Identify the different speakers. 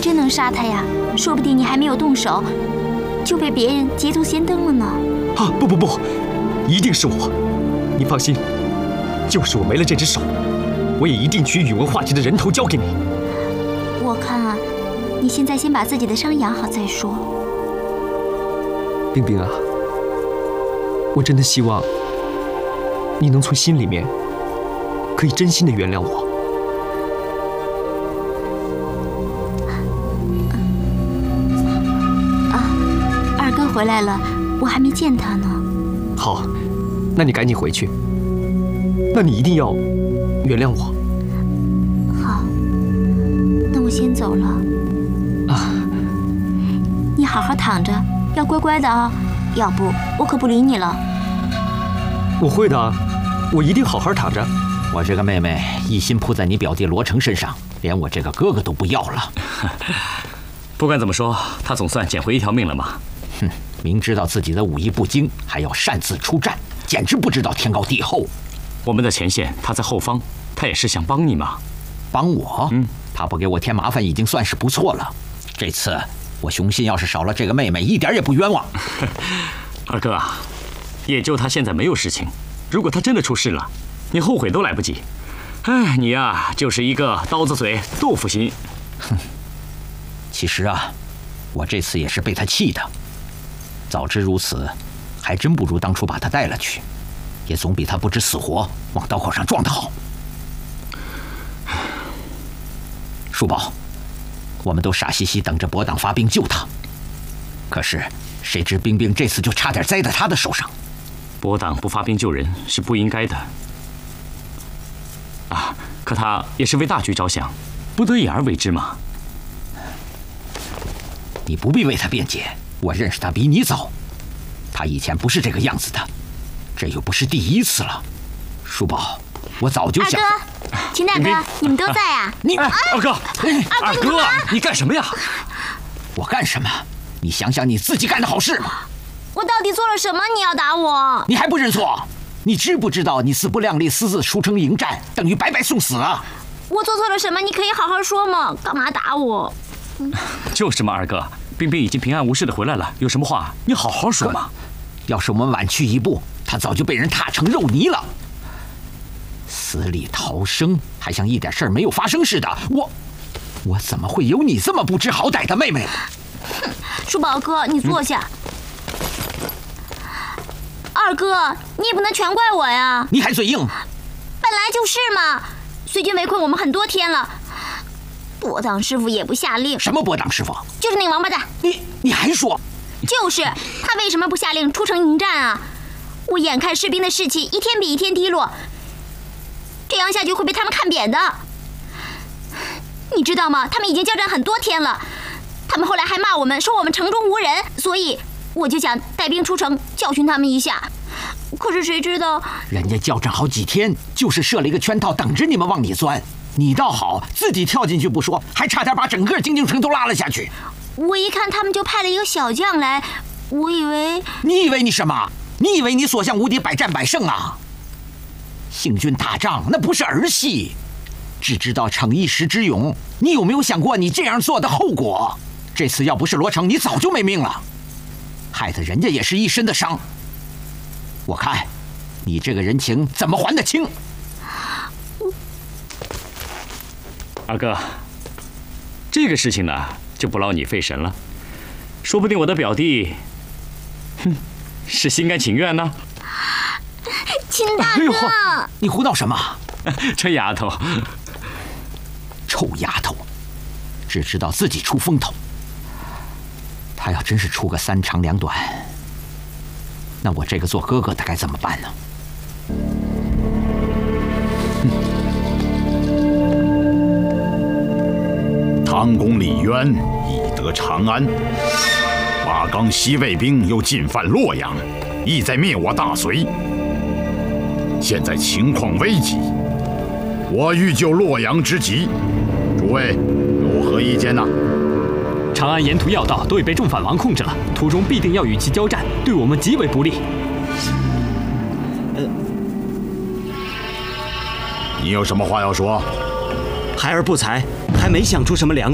Speaker 1: 真能杀他呀？说不定你还没有动手，就被别人捷足先登了呢。
Speaker 2: 啊，不，一定是我。你放心，就是我没了这只手，我也一定取宇文化及的人头交给你。
Speaker 1: 我看啊，你现在先把自己的伤养好再说。
Speaker 2: 冰冰啊，我真的希望你能从心里面可以真心的原谅我。
Speaker 1: 二哥回来了，我还没见他呢。
Speaker 2: 好，那你赶紧回去。那你一定要原谅我。
Speaker 1: 好，那我先走了。
Speaker 2: 啊，
Speaker 1: 你好好躺着，要乖乖的啊，要不我可不理你了。
Speaker 2: 我会的，我一定好好躺着。
Speaker 3: 我这个妹妹一心扑在你表弟罗成身上，连我这个哥哥都不要了。
Speaker 4: 不管怎么说，他总算捡回一条命了嘛。
Speaker 3: 哼，明知道自己的武艺不精，还要擅自出战，简直不知道天高地厚。
Speaker 4: 我们在前线，他在后方，他也是想帮你嘛。
Speaker 3: 帮我？他不给我添麻烦已经算是不错了。这次我雄心要是少了这个妹妹，一点也不冤枉。
Speaker 4: 二哥啊，也就他现在没有事情，如果他真的出事了，你后悔都来不及。哎，你呀，就是一个刀子嘴豆腐心。
Speaker 3: 哼，其实啊，我这次也是被他气的。早知如此，还真不如当初把他带了去，也总比他不知死活往刀口上撞得好。叔宝，我们都傻兮兮等着伯党发兵救他，可是谁知冰冰这次就差点栽在他的手上。
Speaker 4: 伯党不发兵救人是不应该的啊，可他也是为大局着想，不得已而为之嘛。
Speaker 3: 你不必为他辩解，我认识他比你早，他以前不是这个样子的，这又不是第一次了。叔宝，我早就想。
Speaker 1: 二哥，秦大哥，你们都在啊？
Speaker 3: 你
Speaker 4: 二哥，二哥，你干什么呀？
Speaker 3: 我干什么？你想想你自己干的好事嘛！
Speaker 1: 我到底做了什么？你要打我？
Speaker 3: 你还不认错？你知不知道你自不量力私自出城迎战，等于白白送死啊！
Speaker 1: 我做错了什么？你可以好好说嘛，干嘛打我？
Speaker 4: 就是嘛，二哥，冰冰已经平安无事的回来了，有什么话你好好说嘛。
Speaker 3: 要是我们晚去一步，他早就被人踏成肉泥了。死里逃生，还像一点事儿没有发生似的。我怎么会有你这么不知好歹的妹妹？
Speaker 1: 叔宝哥，你坐下。二哥，你也不能全怪我呀。
Speaker 3: 你还嘴硬？
Speaker 1: 本来就是嘛。随军围困我们很多天了，伯党师傅也不下令。
Speaker 3: 什么伯党师傅？
Speaker 1: 就是那个王八蛋。
Speaker 3: 你还说？
Speaker 1: 就是他为什么不下令出城迎战啊？我眼看士兵的士气一天比一天低落，这样下去会被他们看扁的。你知道吗？他们已经交战很多天了，他们后来还骂我们，说我们城中无人，所以我就想带兵出城教训他们一下。可是谁知道，
Speaker 3: 人家交战好几天，就是设了一个圈套，等着你们往里钻。你倒好，自己跳进去不说，还差点把整个京津城都拉了下去。
Speaker 1: 我一看他们就派了一个小将来，我以为……
Speaker 3: 你以为你什么？你以为你所向无敌，百战百胜啊？行军打仗那不是儿戏，只知道逞一时之勇。你有没有想过你这样做的后果？这次要不是罗成，你早就没命了，害得人家也是一身的伤。我看你这个人情怎么还得清？
Speaker 4: 二哥，这个事情呢，就不劳你费神了。说不定我的表弟，是心甘情愿呢。
Speaker 1: 秦大哥，
Speaker 3: 你胡闹什么？
Speaker 4: 这丫头，
Speaker 3: 臭丫头，只知道自己出风头。她要真是出个三长两短，那我这个做哥哥的该怎么办呢？
Speaker 5: 唐公李渊已得长安，瓦岗西魏兵又进犯洛阳，意在灭我大隋。现在情况危急，我欲救洛阳之急，诸位有何意见呢？
Speaker 2: 长安沿途要道都已被众反王控制了，途中必定要与其交战，对我们极为不利。
Speaker 5: 你有什么话要说？
Speaker 6: 孩儿不才，还没想出什么良